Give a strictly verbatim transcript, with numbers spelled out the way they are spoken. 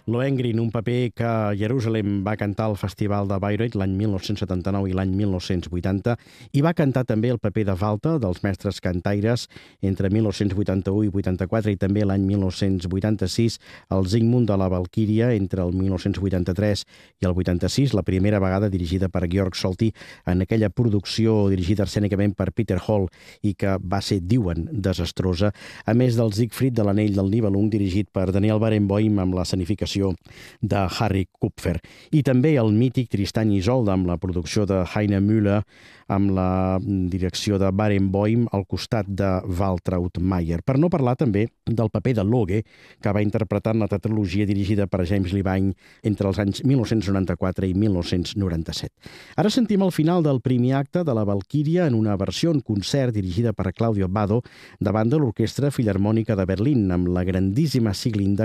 Lohengrin, un paper que Jerusalem va cantar al Festival de Bayreuth l'any mil nou-cents setanta-nou i l'any mil nou-cents vuitanta, i va cantar també el paper de Walter dels mestres cantaires entre mil nou-cents vuitanta-u i vuitanta-quatre, i també l'any mil nou-cents vuitanta-sis el Zygmunt de la Valquíria entre el mil nou-cents vuitanta-tres i el vuitanta-sis, la primera vegada dirigida per Georg Solti en aquella producció dirigida escènicament per Peter Hall i que va ser, diuen, desastrosa, a més del Siegfried de l'Anell del Nibelung dirigit per Daniel Barenboim amb l'escenificació de Harry Kupfer. I també el mític Tristan i Isolde amb la producció de Heine Müller amb la direcció de Barenboim al costat de Waltraud Mayer. Per no parlar també del paper de Loge, que va interpretar en la tetralogia dirigida per James Levine entre els anys mil nou-cents noranta-quatre i mil nou-cents noranta-set. Ara sentim el final del primer acte de la Valquíria en una versió en concert dirigida per Claudio Abbado davant de l'Orquestra Filharmònica de Berlín amb la grandíssima Sieglinde